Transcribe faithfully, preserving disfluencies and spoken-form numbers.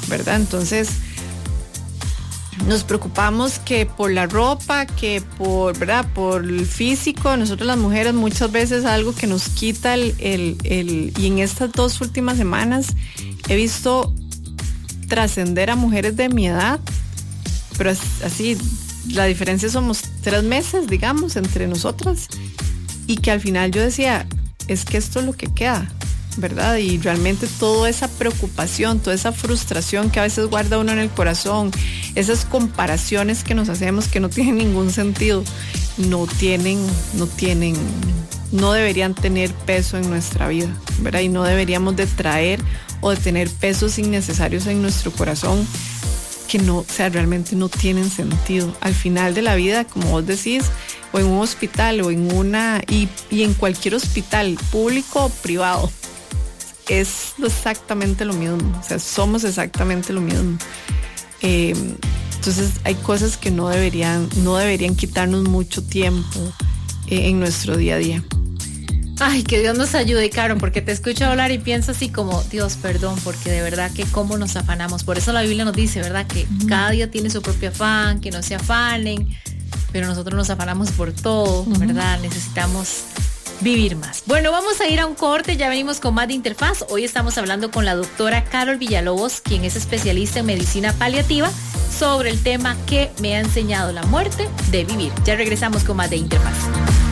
¿verdad? Entonces nos preocupamos que por la ropa, que por, ¿verdad? Por el físico. Nosotros las mujeres muchas veces algo que nos quita el, el, el y en estas dos últimas semanas he visto trascender a mujeres de mi edad, pero así la diferencia somos tres meses, digamos, entre nosotras, y que al final yo decía, es que esto es lo que queda, ¿verdad? Y realmente toda esa preocupación, toda esa frustración que a veces guarda uno en el corazón, esas comparaciones que nos hacemos que no tienen ningún sentido, no tienen, no tienen, no deberían tener peso en nuestra vida, ¿verdad? Y no deberíamos de traer o de tener pesos innecesarios en nuestro corazón que no, o sea, realmente no tienen sentido. Al final de la vida, como vos decís, o en un hospital o en una, y, y en cualquier hospital, público o privado, es exactamente lo mismo, o sea, somos exactamente lo mismo. Eh, entonces hay cosas que no deberían, no deberían quitarnos mucho tiempo eh, en nuestro día a día. Ay, que Dios nos ayude, Karen, porque te escucho hablar y pienso así como, Dios, perdón, porque de verdad que cómo nos afanamos. Por eso la Biblia nos dice, ¿verdad? Que uh-huh. cada día tiene su propio afán, que no se afanen, pero nosotros nos afanamos por todo, uh-huh. ¿verdad? Necesitamos vivir más. Bueno, vamos a ir a un corte, ya venimos con más de Interfaz. Hoy estamos hablando con la doctora Carol Villalobos, quien es especialista en medicina paliativa, sobre el tema que me ha enseñado la muerte de vivir. Ya regresamos con más de Interfaz.